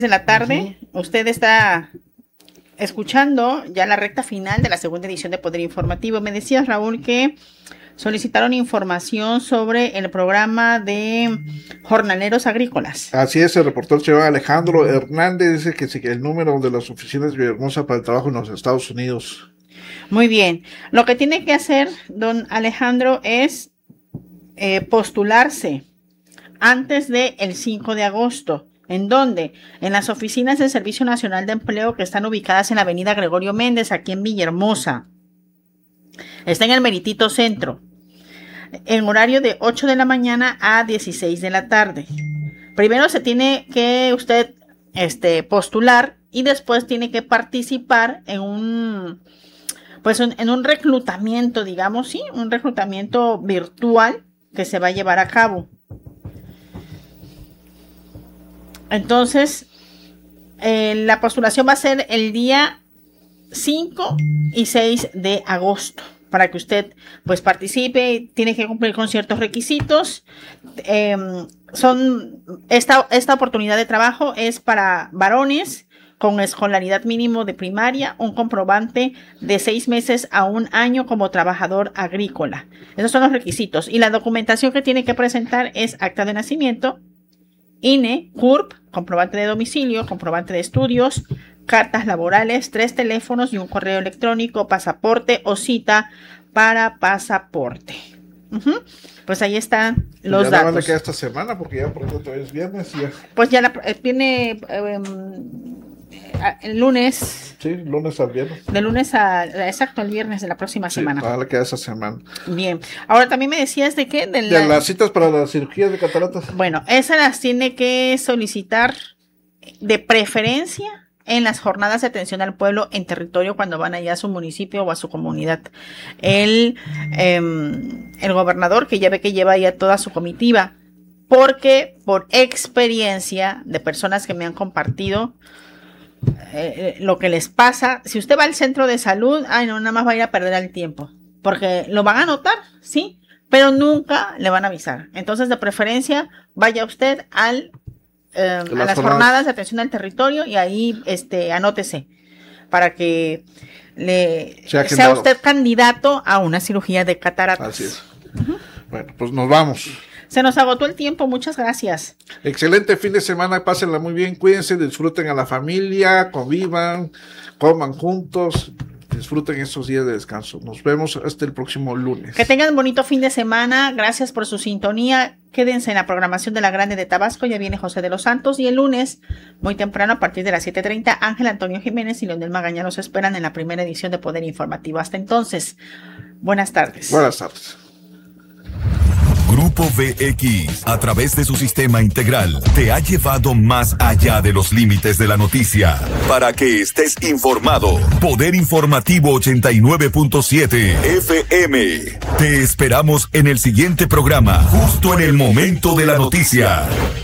de la tarde. Usted está escuchando ya la recta final de la segunda edición de Poder Informativo. Me decías, Raúl, que solicitaron información sobre el programa de jornaleros agrícolas. Así es, el reportero se llama Alejandro Hernández, dice que el número de las oficinas de Villahermosa para el trabajo en los Estados Unidos. Muy bien. Lo que tiene que hacer don Alejandro es postularse antes del 5 de agosto. ¿En dónde? En las oficinas del Servicio Nacional de Empleo que están ubicadas en la avenida Gregorio Méndez, aquí en Villahermosa. Está en el Meritito Centro, en horario de 8 de la mañana a 16 de la tarde. Primero se tiene que usted postular y después tiene que participar en un reclutamiento, digamos, sí, un reclutamiento virtual que se va a llevar a cabo. Entonces, la postulación va a ser el día 5 y 6 de agosto. Para que usted pues participe, tiene que cumplir con ciertos requisitos. Esta oportunidad de trabajo es para varones con escolaridad mínimo de primaria, un comprobante de 6 meses a 1 año como trabajador agrícola. Esos son los requisitos. Y la documentación que tiene que presentar es acta de nacimiento, INE, CURP, comprobante de domicilio, comprobante de estudios, cartas laborales, 3 teléfonos y un correo electrónico, pasaporte o cita para pasaporte. Pues ahí están los datos. Ya no van a quedar esta semana porque ya por ejemplo es viernes y ya. Pues ya viene el lunes. Sí, lunes al viernes. De lunes al viernes de la próxima semana. Ojalá quede esa semana. Bien. Ahora también me decías de qué. De las citas para la cirugía de cataratas. Bueno, esas las tiene que solicitar de preferencia en las jornadas de atención al pueblo en territorio cuando van allá a su municipio o a su comunidad. El gobernador, que ya ve que lleva ya toda su comitiva, porque por experiencia de personas que me han compartido lo que les pasa, si usted va al centro de salud, nada más va a ir a perder el tiempo, porque lo van a anotar, sí, pero nunca le van a avisar. Entonces, de preferencia, vaya usted a las jornadas de atención al territorio y ahí anótese para que sea usted candidato a una cirugía de cataratas. Así es. Bueno, pues nos vamos. Se nos agotó el tiempo, muchas gracias. Excelente fin de semana, pásenla muy bien, cuídense, disfruten a la familia, convivan, coman juntos, disfruten estos días de descanso. Nos vemos hasta el próximo lunes. Que tengan un bonito fin de semana, gracias por su sintonía, quédense en la programación de La Grande de Tabasco, ya viene José de los Santos, y el lunes, muy temprano, a partir de las 7:30, Ángel Antonio Jiménez y Leonel Magaña los esperan en la primera edición de Poder Informativo. Hasta entonces, buenas tardes. Buenas tardes. Grupo VX, a través de su sistema integral, te ha llevado más allá de los límites de la noticia para que estés informado. Poder Informativo 89.7 FM. Te esperamos en el siguiente programa, justo en el momento de la noticia.